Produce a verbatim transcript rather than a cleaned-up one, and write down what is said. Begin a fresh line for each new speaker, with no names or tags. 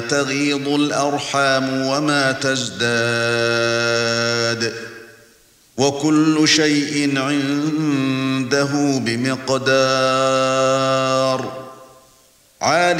تغيض الأرحام وما تزداد وكل شيء عنده بمقدار